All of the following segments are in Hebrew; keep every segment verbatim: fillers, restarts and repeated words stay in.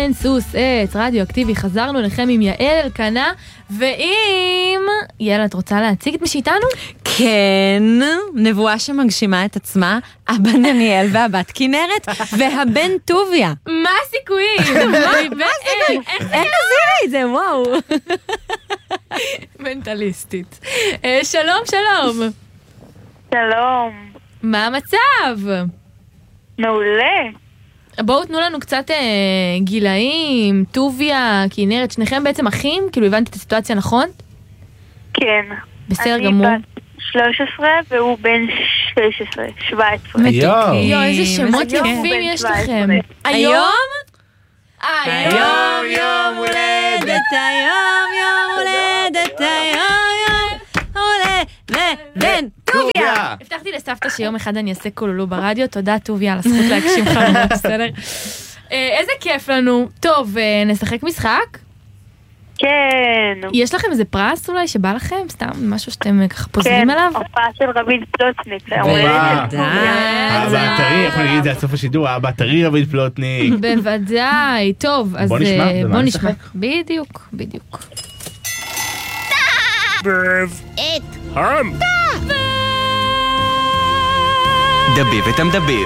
כן, סוס עץ, רדיו-אקטיבי, חזרנו אליכם עם יעל אלקנה, ועם... יעל, את רוצה להציג את מי שאיתנו? כן, נבואה שמגשימה את עצמה, אבא דניאל והבת כנרת, והבן טוביה. מה הסיכויים? מה הסיכויים? איך עשיתי את זה, וואו. מנטליסטית. שלום, שלום. שלום. מה המצב? מעולה. בואו תנו לנו קצת אה, גילאים, טוביה, כנרת, שניכם בעצם אחים? כאילו הבנתי את הסיטואציה נכון? כן. בסדר גמור. אני בת שלוש עשרה והוא בן שש עשרה, שבע עשרה. מתוקים. יו, איזה שמות יפים יש לכם. היום? היום יום הולדת, היום יום הולדת, היום יום הולדת, בן טוביה. הבטחתי לסבתא שיום אחד אני אעשה קולולו ברדיו, תודה טוביה על הזכות להגשים חלומות, בסדר? איזה כיף לנו. טוב, נשחק משחק? כן. יש לכם איזה פרס אולי שבא לכם? סתם משהו שאתם ככה פוזרים עליו? כן, הופעה של רביד פלוטניק. הבטרי, אנחנו נגיד את זה עד סוף השידור, הבטרי רביד פלוטניק. בוודאי, טוב, אז בוא נשמע. בדיוק, בדיוק. את העם. דביב את המדביב.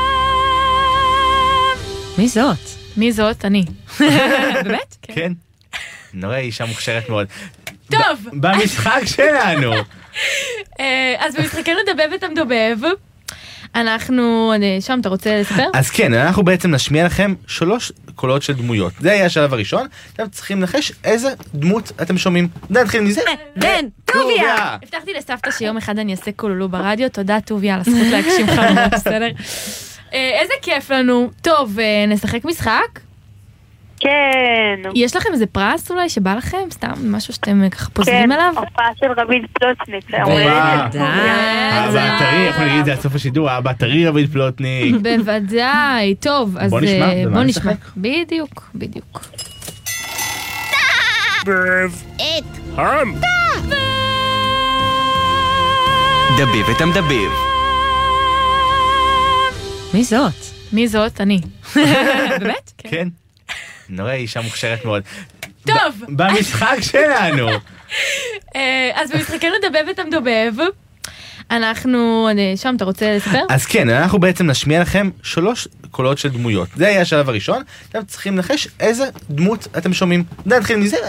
מי זאת? מי זאת? אני. באמת? כן. נורא אישה מוכשרת מאוד. טוב. במשחק שלנו. אז במשחקנו דבב את המדובב. אנחנו, שם אתה רוצה לספר? אז כן, אנחנו בעצם נשמיע לכם שלוש קולות של דמויות. זה היה השלב הראשון. אתם צריכים לנחש איזה דמות אתם שומעים. נתחיל מזה. בן טוביה. הבטחתי לסבתא שיום אחד אני אעשה קולולו ברדיו, תודה טוביה על הזכות להגשים חלומות, בסדר? איזה כיף לנו. טוב, נשחק משחק? כן. יש לכם איזה פרס אולי שבא לכם? סתם משהו שאתם ככה פוזרים עליו? כן, הופעה של רביד פלוטניק. הבטרי, אנחנו נגיד את זה עד סוף השידור, הבטרי רביד פלוטניק. בוודאי, טוב, אז בוא נשמע. בדיוק, בדיוק. את העם. דביב את המדביב. מי זאת? מי זאת? אני. באמת? כן. נורא אישה מוכשרת מאוד. טוב. במשחק שלנו. אז במשחקנו דבב את המדובב. אנחנו, שם אתה רוצה לספר? אז כן, אנחנו בעצם נשמיע לכם שלוש קולות של דמויות. זה היה השלב הראשון. אתם צריכים לנחש איזה דמות אתם שומעים. נתחיל מזה.